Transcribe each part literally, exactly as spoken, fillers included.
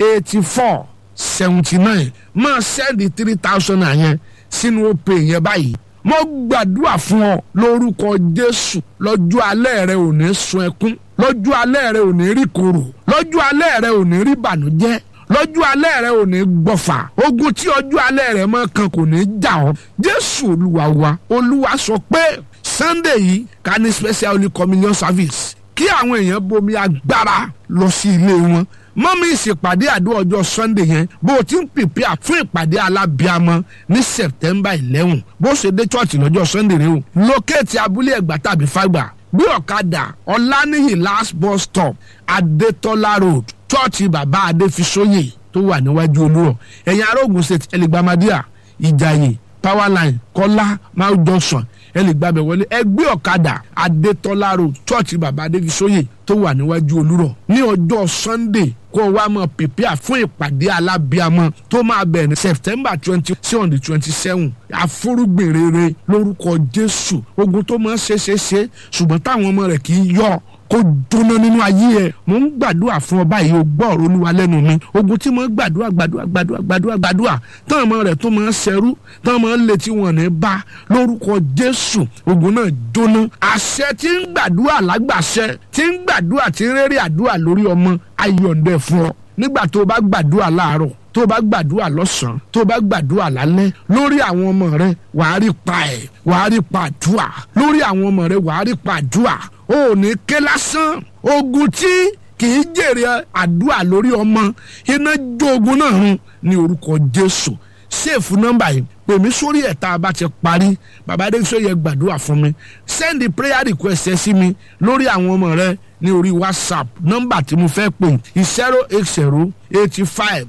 eighty four seventy nine máa sẹ́ndì three thousand yẹn sínú òpè yẹn báyìí. Mo gbàdúrà fún ọ lórúkọ Jésù lọ́jọ́ alẹ́ rẹ ò ní sun ẹkún, lọ́jọ́ alẹ́ rẹ ò ní rí korò, lọ́jọ́ alẹ́ rẹ ò ní rí bànújẹ́, lọ́jọ́ alẹ́ rẹ ò ní gbọ́fà, ogun tí ọjọ́ alẹ́ rẹ mọ́ kan kò ní jà ọ́. Jésù Olúwa wa, Olúwa sọ pé Sunday yìí ká ní special Holy Communion service kí àwọn èèyàn bomi agbára lọ sí ilé wọn. Mọ́mí ìṣèpàdé àdúrà ọjọ́ Sunday yẹn bó o ti ń pèpè fún ìpàdé alábíàmọ́ ní September eleven bó ṣe dé church lọ́jọ́ Sunday rẹ o. Lókèétì abúlé Ẹ̀gbá tàbí Fágbà gbé ọ̀kadà Ọláníyì last bus stop Adétọ́lá road church bàbá Adéfisóyè tó wà níwájú Olúrọ̀. Ẹ̀yin ará Ògùn state ẹlẹgbàmádìá Ìjàyè Powerline Kọ́lá Mount Johnson ẹ lè gbàbẹ̀ wọlé ẹ gbé ọ̀kadà Adétọ́lá road church bàbá Adéfisóyè tó wà níwájú Olúrọ̀ ní ọjọ́ Sunday kó o wá mọ̀ pèpè fún ìpàdé alábíàmọ́ tó máa bẹ̀rẹ̀ ní September twenty sí on the twenty seven àforúgbìn rere lórúkọ Jésù. Ogun tó máa ń ṣe ṣe ṣe ṣùgbọ́n táwọn ọmọ rẹ̀ kì í yọ kó jóná nínú ayé ẹ. Mo ń gbàdúrà fún ọ báyìí o gbọ́ ọ̀rọ̀ Olúwa lẹ́nu mi. Ogun tí mo ń gbàdúrà gbàdúrà gbàdúrà gbàdúrà gbàdúrà tán ọmọ rẹ̀ tó máa ń ṣẹrú tán máa ń létí wọn ní bá lórúkọ Jésù ogun náà jóná. Àṣẹ tí ń gbàdúrà lágbàṣẹ tí ń gbàdúrà tí ń rẹ́rẹ́ àdúrà lórí ọmọ ayọ̀ǹdẹ̀ fún ọ nígbà tó o bá gbàdúrà láàárọ̀ tó o bá gbàdúrà lọ́sàn-án tó o bá gbàdúrà lálẹ́ lórí àwọn ọmọ rẹ wàá rí pa ẹ̀ wàá rí pa àdúrà lórí àwọn ọmọ rẹ wàá rí pa àdúrà. O ò ní ké lásán. Ogun tí kì í jèrè àdúrà lórí ọmọ iná jó ogun náà run ní orúkọ Jésù. Sèfù nọ́mbà yìí pè mí sórí ẹ̀ tá a bá ti parí bàbá Adéfisóyè gbàdúrà fún mi send the prayer request ẹ sí mi lórí àwọn ọmọ rẹ ní orí WhatsApp nọ́mbà tí mo fẹ́ pè zero eight zero eighty five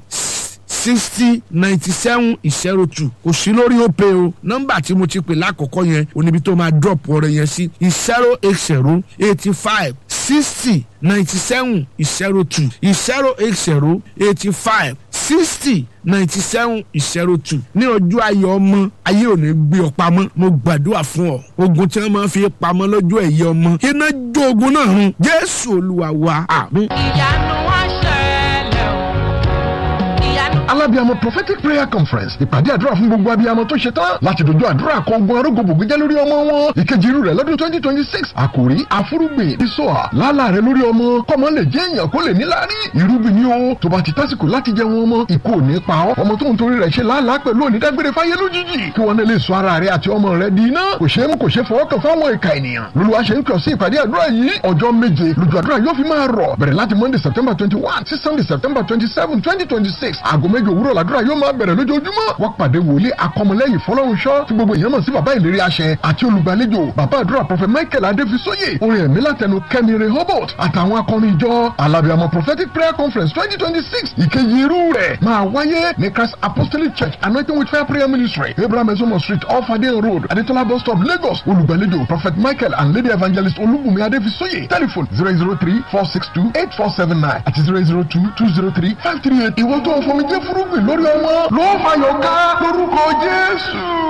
sixty ninety seven zero two kò sí lórí òpè o. Nọ́mbà tí mo ti pè lákòókò yẹn oníbi tó máa drop ọ̀rẹ́ yẹn sí zero eight zero eighty five sixty ninety seven zero two zero eight zero eighty five sixty ninety seven zero two. Ní ọjọ́ ayọ̀ ọmọ ayé ò ní gbé ọ pamọ́. Mo gbàdúrà fún ọ ogun tí wọ́n máa fi pamọ́ lọ́jọ́ ẹ̀yẹ ọmọ iná jó ogun náà run Jésù Olúwa wa àmín. Ìyanu wá ṣẹlẹ̀ o. Alábíàmọ́ prophetic prayer conference ìpàdé àdúrà fún gbogbo abiyamọ tó ṣe tán láti dojú àdúrà kọ ogun arógbòbò jẹ́ lórí ọmọ wọn. Ìkejì irú rẹ̀ lọ́dún twenty twenty six àkòrí àfúrúgbìn ìsọ̀à lálà rẹ̀ lórí ọmọ kọ́mọ lè jẹ́ èèyàn kó lè níláárí. Irúgbìn ni o tó bá ti tásìkò láti jẹ wọn ọmọ ikú ò ní pa ọ́. Ọmọ tó ń torí rẹ̀ ṣe lálàá pẹ̀lú onídágbére fáyé lójijì kí wọn lè sọ ara rẹ̀ àti ọmọ rẹ̀ di iná kò ṣeé mú kò ṣeé fọwọ́ kàn fáwọn ìka ènìyàn. Lolúwa ṣe ń kọ̀ sí ìpàdé àdúrà yìí ọjọ́ méje lójú àdúrà yóò fi máa rọ̀ bẹ̀rẹ̀ láti Monday September twenty one sí Sunday September twenty seven twenty twenty six aago méje òwúrọ̀ làdúrà yóò máa bẹ̀rẹ̀ lójoojúmọ́. Wọ́n pàdé wòlíì akọmọlẹ́yìn Fọlọ́runṣọ́ tí gbogbo èèyàn mọ̀ sí bàbá ìlérí àṣẹ àti olùgbàlejò bàbá àdúrà Prophet Michael Adéfisóyè orin ẹ̀mí látẹnu Kẹ́mi Rehoboth àtàwọn akọrin ìjọ Alábíàmọ́ prophetic prayer conference twenty twenty six ìkejì irú rẹ̀ máa wáyé ní Christ Apostolic Church Anointing with Fire Prayer Ministry Abraham Ezomo Street off Adeyan Road Adetola bus stop Lagos. Olùgbàlejò Prophet Michael and Lady Evangelist Olúbùnmi Adéfisóyè telephone zero zero three four six two eight four seven nine àti zero zero two two zero three five three eight. Ìwọ́n tó ń fọmi jẹ́ fúrúgbìn lórí ọmọ ló fàyọ̀ ká lórúkọ Jésù.